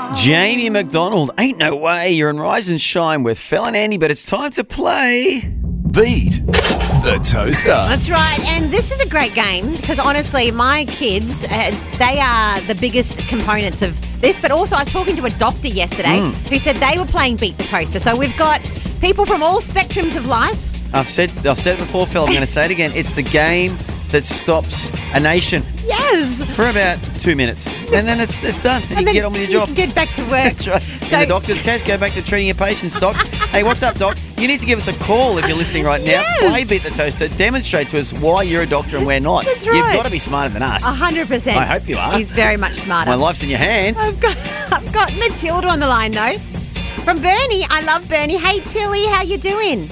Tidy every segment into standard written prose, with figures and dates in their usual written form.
Jamie McDonald, ain't no way. You're in Rise and Shine with Phil and Andy, but it's time to play Beat the Toaster. That's right, and this is a great game because honestly, my kids, they are the biggest components of this, but also I was talking to a doctor yesterday who said they were playing Beat the Toaster. So we've got people from all spectrums of life. I've said it before, Phil. I'm going to say it again. It's the game that stops a nation Yes. for about 2 minutes, and then it's done. And you can get on with your job. You can get back to work. That's right. In the doctor's case, go back to treating your patients, Doc. Hey, what's up, Doc? You need to give us a call if you're listening right now. Yes. Play Beat the Toaster. Demonstrate to us why you're a doctor and we're not. That's right. You've got to be smarter than us. 100%. I hope you are. He's very much smarter. My life's in your hands. I've got Matilda on the line though. From Bernie. I love Bernie. Hey Tilly, how you doing?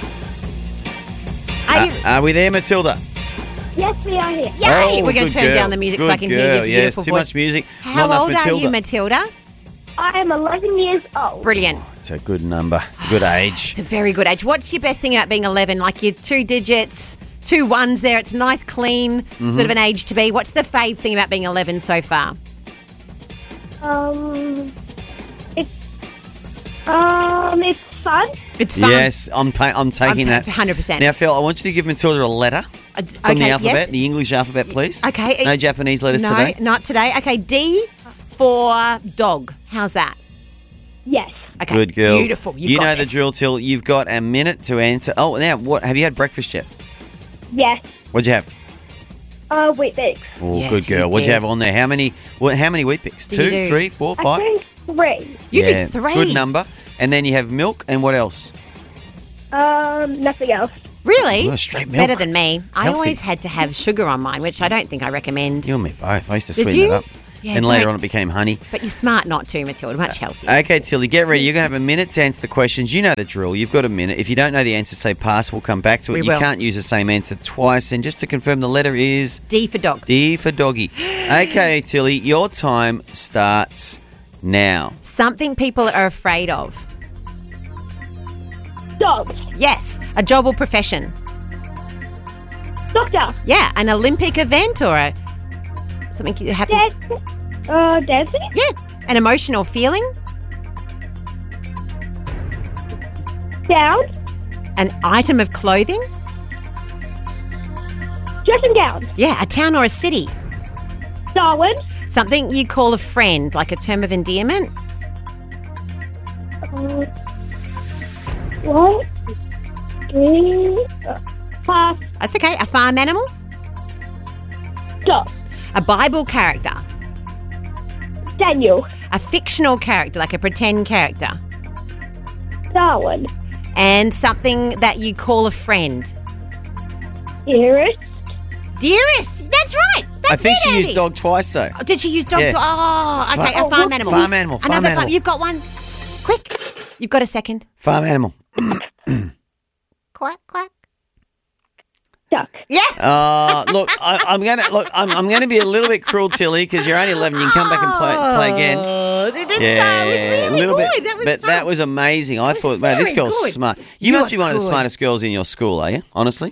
Are we there, Matilda? Yes, we are here. Yay! Oh, We're going good to turn girl. down the music so Good I can hear girl. your Yes, beautiful too voice. much music. How Not enough old are Matilda. you, Matilda? I am 11 years old. Brilliant. It's a good number. It's a good age. It's a very good age. What's your best thing about being 11? Like your 2 digits, 2 ones there. It's nice, clean, sort of an age to be. What's the fave thing about being 11 so far? It's fun. It's fun. Yes, I'm taking that. 100%. Now, Phil, I want you to give Matilda a letter from the alphabet, the English alphabet, please. Okay. No Japanese letters today? No, not today. Okay, D for dog. How's that? Yes. Okay. Good girl. Beautiful. You got know the this. drill, Till. You've got a minute to answer. Oh, now, what? Have you had breakfast yet? Yes. What'd you have? Wheat bix. Oh, Yes, good girl. you What'd you did. have on there? How many wheat picks? Do you 2, do? 3, 4, 5? I think 3. You Yeah, did 3. Good number. And then you have milk and what else? Nothing else. Really? Oh, straight milk. Better than me. I Healthy. always had to have sugar on mine, which I don't think I recommend. You and me both. I used to Did sweeten you? it up. Yeah, and later don't- on it became honey. But you're smart not to, Matilda. Much healthier. Okay, Tilly, get ready. You're going to have a minute to answer the questions. You know the drill. You've got a minute. If you don't know the answer, say pass. We'll come back to it. We You will. can't use the same answer twice. And just to confirm, the letter is D for dog. D for doggy. Okay, Tilly, your time starts now. Something people are afraid of. Dogs. Yes. A job or profession. Doctor. Yeah. An Olympic event or something you happen. Dancing. Yeah. An emotional feeling. Gown. An item of clothing. Dressing gown. Yeah. A town or a city. Darwin. Something you call a friend, like a term of endearment. What? Pass. That's okay. A farm animal. Dog. A Bible character. Daniel. A fictional character, like a pretend character. Darwin. And something that you call a friend. Iris. Dearest. That's right. That's I think it, she Andy. used dog twice, though. Oh, did she use dog? Yeah. Oh, okay. Fa- A farm animal. Farm animal. Farm Another animal. farm. You've got one. Quick. You've got a second. Farm animal. Quack, quack. Duck. Yeah. Look, I'm gonna be a little bit cruel, Tilly, because you're only 11. You can come back and play again. Oh, it was Yeah, really a little good. bit. That was but tough. that was amazing. I thought, man, this very girl's good. smart. You must be You're one of the good. smartest girls in your school, are you? Honestly.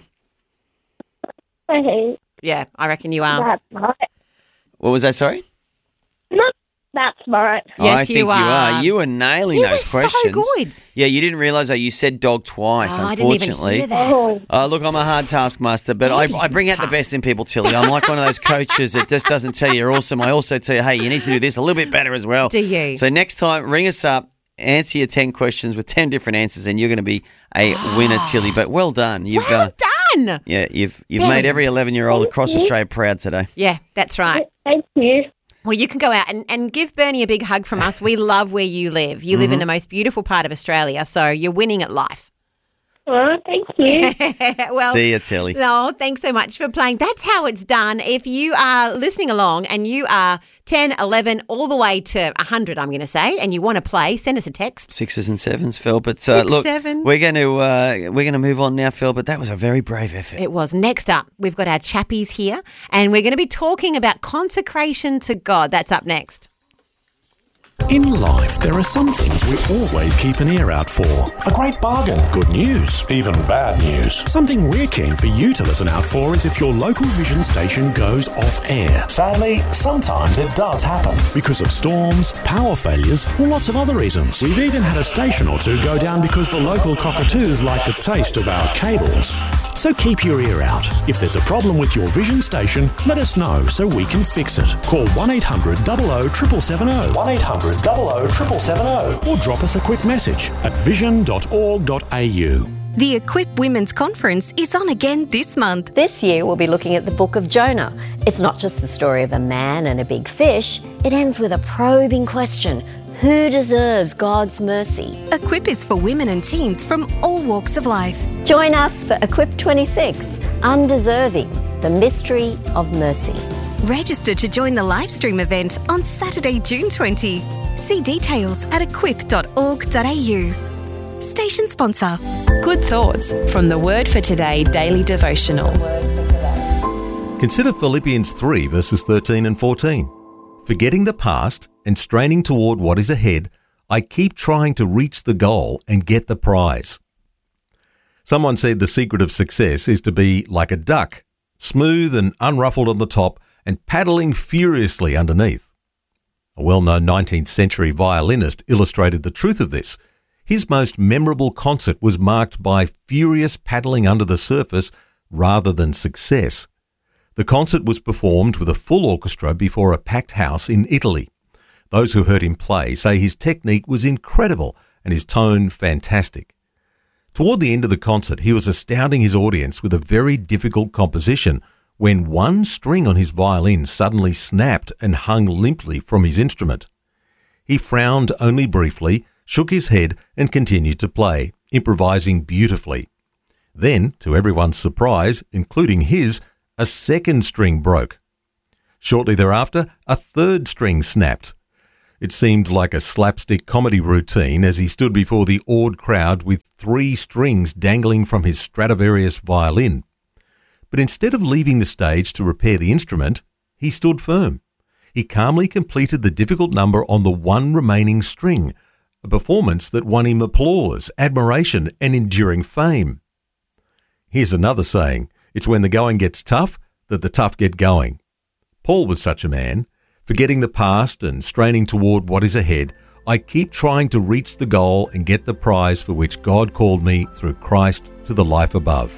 Okay. Yeah, I reckon you are. That's smart. What was that? Sorry. Not that smart. Yes, I think you are. You were nailing You those were so questions. good. Yeah, you didn't realise that you said dog twice. Oh, I didn't even Unfortunately. hear that. Look, I'm a hard taskmaster, but Andy's I bring out the tough. best in people, Tilly. I'm like one of those coaches that just doesn't tell you you're awesome. I also tell you, hey, you need to do this a little bit better as well. Do you? So next time, ring us up, answer your 10 questions with 10 different answers, and you're going to be a winner, Tilly. But well done. You've Well done. yeah, you've Very made every 11-year-old across Australia proud today. Yeah, that's right. Thank you. Well, you can go out and give Bernie a big hug from us. We love where you live. You live Mm-hmm. in the most beautiful part of Australia, so you're winning at life. Thank you. Well, See ya, Tilly. no, thanks so much for playing. That's how it's done. If you are listening along and you are 10, 11, all the way to 100, I'm going to say, and you want to play, send us a text. 6s and 7s, Phil. But 6, look, 7. we're going to move on now, Phil. But that was a very brave effort. It was. Next up, we've got our chappies here, and we're going to be talking about consecration to God. That's up next. In life, there are some things we always keep an ear out for. A great bargain, good news, even bad news. Something we're keen for you to listen out for is if your local Vision station goes off air. Sadly, sometimes it does happen because of storms, power failures, or lots of other reasons. We've even had a station or two go down because the local cockatoos like the taste of our cables. So keep your ear out. If there's a problem with your Vision station, let us know so we can fix it. Call 1800 00 770, 1800 00 770, or drop us a quick message at vision.org.au. The Equip Women's Conference is on again this month. This year we'll be looking at the book of Jonah. It's not just the story of a man and a big fish. It ends with a probing question. Who deserves God's mercy? Equip is for women and teens from all walks of life. Join us for Equip 26, Undeserving, the Mystery of Mercy. Register to join the live stream event on Saturday, June 20. See details at equip.org.au. Station sponsor. Good thoughts from the Word for Today daily devotional. Consider Philippians 3 verses 13 and 14. Forgetting the past and straining toward what is ahead, I keep trying to reach the goal and get the prize. Someone said the secret of success is to be like a duck, smooth and unruffled on the top and paddling furiously underneath. A well-known 19th century violinist illustrated the truth of this. His most memorable concert was marked by furious paddling under the surface rather than success. The concert was performed with a full orchestra before a packed house in Italy. Those who heard him play say his technique was incredible and his tone fantastic. Toward the end of the concert, he was astounding his audience with a very difficult composition when one string on his violin suddenly snapped and hung limply from his instrument. He frowned only briefly, shook his head and continued to play, improvising beautifully. Then, to everyone's surprise, including his, a second string broke. Shortly thereafter, a third string snapped. It seemed like a slapstick comedy routine as he stood before the awed crowd with 3 strings dangling from his Stradivarius violin. But instead of leaving the stage to repair the instrument, he stood firm. He calmly completed the difficult number on the one remaining string, a performance that won him applause, admiration, and enduring fame. Here's another saying, it's when the going gets tough that the tough get going. Paul was such a man. Forgetting the past and straining toward what is ahead, I keep trying to reach the goal and get the prize for which God called me through Christ to the life above.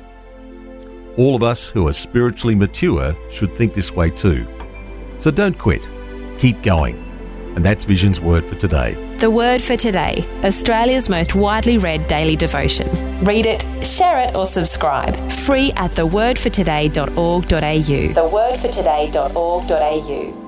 All of us who are spiritually mature should think this way too. So don't quit. Keep going. And that's Vision's Word for Today. The Word for Today, Australia's most widely read daily devotion. Read it, share it or subscribe. Free at thewordfortoday.org.au. Thewordfortoday.org.au.